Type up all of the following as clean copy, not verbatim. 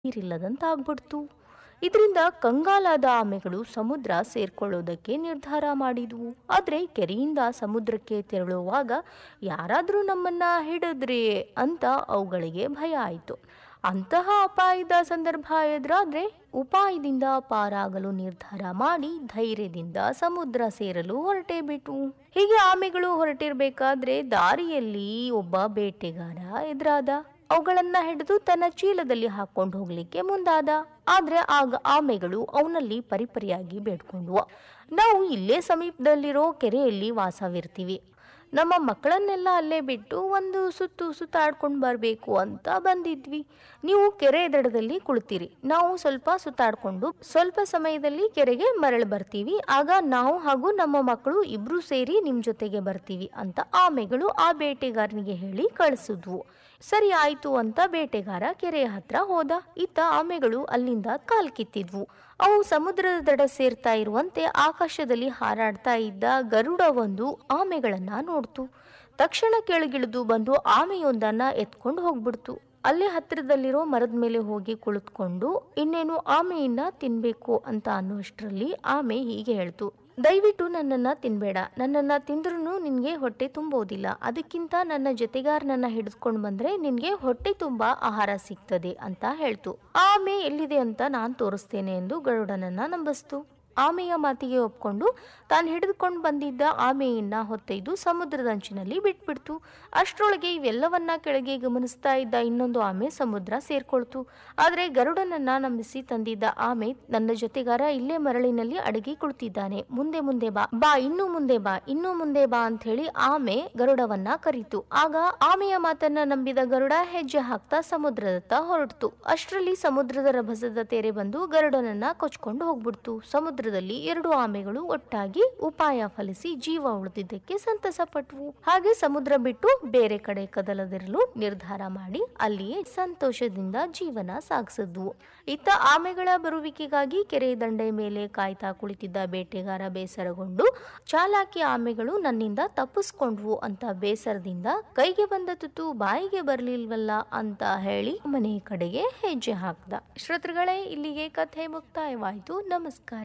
ನೀರಿಲ್ಲದಂತಾಗ್ಬಿಡ್ತು. ಇದರಿಂದ ಕಂಗಾಲಾದ ಆಮೆಗಳು ಸಮುದ್ರ ಸೇರ್ಕೊಳ್ಳೋದಕ್ಕೆ ನಿರ್ಧಾರ ಮಾಡಿದ್ವು. ಆದ್ರೆ ಕೆರೆಯಿಂದ ಸಮುದ್ರಕ್ಕೆ ತೆರಳುವಾಗ ಯಾರಾದ್ರೂ ನಮ್ಮನ್ನ ಹಿಡಿದ್ರೆ ಅಂತ ಅವುಗಳಿಗೆ ಭಯ ಆಯಿತು. ಅಂತಹ ಅಪಾಯದ ಸಂದರ್ಭ ಎದುರಾದ್ರೆ ಉಪಾಯದಿಂದ ಪಾರಾಗಲು ನಿರ್ಧಾರ ಮಾಡಿ ಧೈರ್ಯದಿಂದ ಸಮುದ್ರ ಸೇರಲು ಹೊರಟೇ ಬಿಟ್ವು. ಹೀಗೆ ಆಮೆಗಳು ಹೊರಟಿರ್ಬೇಕಾದ್ರೆ ದಾರಿಯಲ್ಲಿ ಒಬ್ಬ ಬೇಟೆಗಾರ ಎದುರಾದ. ಅವುಗಳನ್ನ ಹಿಡಿದು ತನ್ನ ಚೀಲದಲ್ಲಿ ಹಾಕೊಂಡು ಹೋಗ್ಲಿಕ್ಕೆ ಮುಂದಾದ. ಆದ್ರೆ ಆಗ ಆಮೆಗಳು ಅವನಲ್ಲಿ ಪರಿಪರಿಯಾಗಿ ಬೇಡ್ಕೊಂಡ್ವು, ನಾವು ಇಲ್ಲೇ ಸಮೀಪದಲ್ಲಿರೋ ಕೆರೆಯಲ್ಲಿ ವಾಸವಿರ್ತೀವಿ, ನಮ್ಮ ಮಕ್ಕಳನ್ನೆಲ್ಲ ಅಲ್ಲೇ ಬಿಟ್ಟು ಒಂದು ಸುತ್ತಾಡ್ಕೊಂಡು ಬರಬೇಕು ಅಂತ ಬಂದಿದ್ವಿ. ನೀವು ಕೆರೆ ದಡದಲ್ಲಿ ಕುಳಿತೀರಿ, ನಾವು ಸ್ವಲ್ಪ ಸುತ್ತಾಡ್ಕೊಂಡು ಸ್ವಲ್ಪ ಸಮಯದಲ್ಲಿ ಕೆರೆಗೆ ಮರಳಿ ಬರ್ತೀವಿ. ಆಗ ನಾವು ಹಾಗೂ ನಮ್ಮ ಮಕ್ಕಳು ಇಬ್ರು ಸೇರಿ ನಿಮ್ ಜೊತೆಗೆ ಬರ್ತೀವಿ ಅಂತ ಆಮೆಗಳು ಆ ಬೇಟೆಗಾರನಿಗೆ ಹೇಳಿ ಕಳಿಸಿದ್ವು. ಸರಿ ಆಯ್ತು ಅಂತ ಬೇಟೆಗಾರ ಕೆರೆಯ ಹತ್ರ ಹೋದ. ಇತ್ತ ಆಮೆಗಳು ಅಲ್ಲಿಂದ ಕಾಲ್ಕಿತ್ತಿದ್ವು. ಅವು ಸಮುದ್ರದ ದಡ ಸೇರ್ತಾ ಇರುವಂತೆ ಆಕಾಶದಲ್ಲಿ ಹಾರಾಡ್ತಾ ಇದ್ದ ಗರುಡ ಒಂದು ಆಮೆಗಳನ್ನ ನೋಡ್ತು. ತಕ್ಷಣ ಕೆಳಗಿಳಿದು ಬಂದು ಆಮೆಯೊಂದನ್ನ ಎತ್ಕೊಂಡು ಹೋಗ್ಬಿಡ್ತು. ಅಲ್ಲೇ ಹತ್ತಿರದಲ್ಲಿರೋ ಮರದ ಮೇಲೆ ಹೋಗಿ ಕುಳಿತುಕೊಂಡು ಇನ್ನೇನು ಆಮೆಯನ್ನ ತಿನ್ಬೇಕು ಅಂತ ಅನ್ನೋಷ್ಟರಲ್ಲಿ ಆಮೆ ಹೀಗೆ ಹೇಳ್ತು, ದಯವಿಟ್ಟು ನನ್ನನ್ನ ತಿನ್ಬೇಡ, ನನ್ನನ್ನ ತಿಂದ್ರೂ ನಿನ್ಗೆ ಹೊಟ್ಟೆ ತುಂಬೋದಿಲ್ಲ, ಅದಕ್ಕಿಂತ ನನ್ನ ಜೊತೆಗಾರನನ್ನ ಹಿಡಿದುಕೊಂಡು ಬಂದ್ರೆ ನಿನ್ಗೆ ಹೊಟ್ಟೆ ತುಂಬಾ ಆಹಾರ ಸಿಗ್ತದೆ ಅಂತ ಹೇಳ್ತು. ಆಮೆ ಎಲ್ಲಿದೆ ಅಂತ ನಾನ್ ತೋರಿಸ್ತೇನೆ ಎಂದು ಗರುಡನನ್ನ ನಂಬಿಸ್ತು. ಆಮೆಯ ಮಾತಿಗೆ ಒಪ್ಕೊಂಡು ತಾನು ಹಿಡಿದುಕೊಂಡು ಬಂದಿದ್ದ ಆಮೆಯನ್ನ ಹೊತ್ತೊಯ್ದು ಸಮುದ್ರದಂಚಿನಲ್ಲಿ ಬಿಟ್ಬಿಡ್ತು. ಅಷ್ಟರೊಳಗೆ ಇವೆಲ್ಲವನ್ನ ಕೆಳಗೆ ಗಮನಿಸ್ತಾ ಇದ್ದ ಇನ್ನೊಂದು ಆಮೆ ಸಮುದ್ರ ಸೇರ್ಕೊಳ್ತು. ಆದ್ರೆ ಗರುಡನನ್ನ ನಂಬಿಸಿ ತಂದಿದ್ದ ಆಮೆ, ನನ್ನ ಜೊತೆಗಾರ ಇಲ್ಲೇ ಮರಳಿನಲ್ಲಿ ಅಡಗಿ ಕುಳಿತಿದ್ದಾನೆ, ಮುಂದೆ ಮುಂದೆ ಬಾ ಬಾ ಇನ್ನೂ ಮುಂದೆ ಬಾ ಇನ್ನೂ ಮುಂದೆ ಬಾ ಅಂತ ಹೇಳಿ ಆಮೆ ಗರುಡವನ್ನ ಕರೀತು. ಆಗ ಆಮೆಯ ಮಾತನ್ನ ನಂಬಿದ ಗರುಡ ಹೆಜ್ಜೆ ಹಾಕ್ತಾ ಸಮುದ್ರದತ್ತ ಹೊರಡ್ತು. ಅಷ್ಟರಲ್ಲಿ ಸಮುದ್ರದ ರಭಸದ ತೆರೆ ಬಂದು ಗರುಡನನ್ನ ಕೊಚ್ಕೊಂಡು ಹೋಗ್ಬಿಡ್ತು. ಸಮುದ್ರದಲ್ಲಿ ಎರಡು ಆಮೆಗಳು ಒಟ್ಟಾಗಿ ಉಪಾಯ ಫಲಿಸಿ ಜೀವ ಉಳಿದಿದ್ದಕ್ಕೆ ಸಂತಸ ಪಟ್ವು. ಹಾಗೆ ಸಮುದ್ರ ಬಿಟ್ಟು ಬೇರೆ ಕಡೆ ಕದಲದಿರಲು ನಿರ್ಧಾರ ಮಾಡಿ ಅಲ್ಲಿಯೇ ಸಂತೋಷದಿಂದ ಜೀವನ ಸಾಗಿಸಿದ್ವು. ಇತ್ತ ಆಮೆಗಳ ಬರುವಿಕೆಗಾಗಿ ಕೆರೆ ದಂಡೆ ಮೇಲೆ ಕಾಯ್ತಾ ಕುಳಿತಿದ್ದ ಬೇಟೆಗಾರ ಬೇಸರಗೊಂಡು, ಚಾಲಾಕಿ ಆಮೆಗಳು ನನ್ನಿಂದ ತಪ್ಪಿಸ್ಕೊಂಡ್ವು ಅಂತ ಬೇಸರದಿಂದ ಕೈಗೆ ಬಂದ ತುತ್ತು ಬಾಯಿಗೆ ಬರ್ಲಿಲ್ವಲ್ಲ ಅಂತ ಹೇಳಿ ಮನೆ ಕಡೆಗೆ ಹೆಜ್ಜೆ ಹಾಕ್ದ. ಶ್ರೋತೃಗಳೇ, ಇಲ್ಲಿಗೆ ಕಥೆ ಮುಕ್ತಾಯವಾಯಿತು. ನಮಸ್ಕಾರ.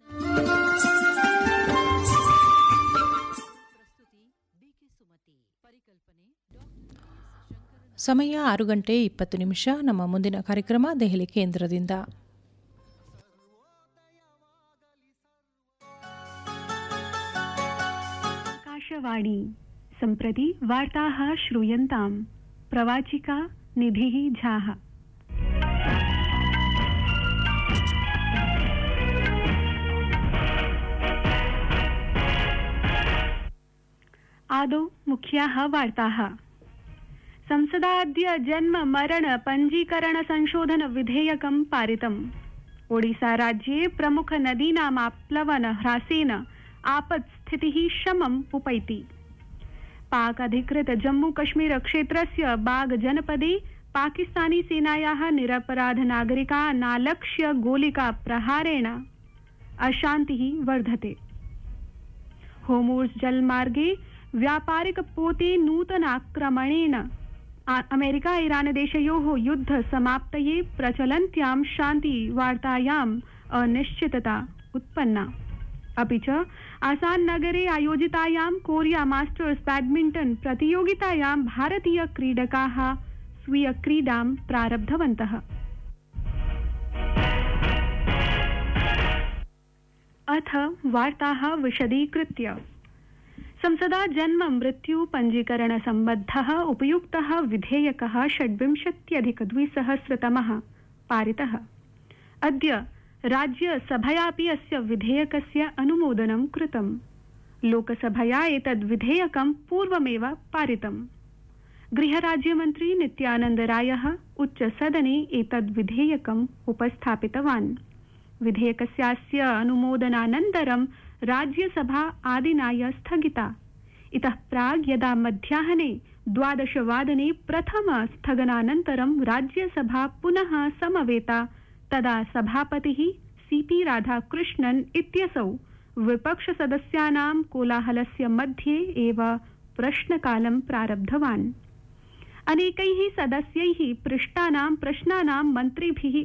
ಸಮಯ 6:20. ನಮ್ಮ ಮುಂದಿನ ಕಾರ್ಯಕ್ರಮ ದೆಹಲಿ ಕೇಂದ್ರದಿಂದ. आकाशवाणी सम्प्रति वार्ताः श्रूयन्ताम्. प्रवाचिका निधिः झाः. आदौ मुख्याः वार्ताः. संसदाद्य जन्म मरण पञ्जीकरण संशोधन विधेयकं पारितम्. ओडिसा राज्ये प्रमुख नदीनाम् आप्लवन ह्रासेन आपत्स्थितिः शमम् उपैति. पाक अधिकृत जम्मू कश्मीर क्षेत्रस्य बाग जनपदे पाकिस्तानी सेनायाः निरपराध नागरिकानालक्ष्य गोलिका प्रहारेण अशान्तिः वर्धते. होर्मुज़ जलमार्गे व्यापारिक पोते नूतनाक्रमणेन अमेरिका ईरान देशयोः युद्ध समाप्तये प्रचलन्त्यां शान्ति वार्तायाम् अनिश्चितता उत्पन्ना. अपि च आसान् नगरे आयोजितायां कोरिया मास्टर्स बैडमिंटन प्रतियोगितायां भारतीय क्रीडकाः स्वीय क्रीडां प्रारब्धवन्तः. अथ वार्ताः विशदीकृत्य. संसदा जन्म मृत्यु पंजीकरण संबद्धः उपयुक्तः विधेयकः 26-2000 पारितः. अद्य राज्यसभयापि अस्य विधेयकस्य अनुमोदनं कृतम्. लोकसभया एतद् विधेयकं पूर्वमेव पारितम्. गृहराज्यमन्त्री नित्यानन्द रायः उच्चसदने एतद् विधेयकम् उपस्थापितवान्. विधेयकस्यास्य अनुमोदनानन्तरं राज्यसभा आदिनाय स्थगिता. इतः प्राग् यदा मध्याह्ने 12 प्रथम स्थगनानन्तरं राज्यसभा पुनः समवेता, तदा सभापतिः सीपी राधाकृष्णन् इत्यसौ विपक्षसदस्यानां कोलाहलस्य मध्ये एव प्रश्नकालं प्रारब्धवान्. अनेकैः सदस्यैः पृष्टानां प्रश्नानां मन्त्रिभिः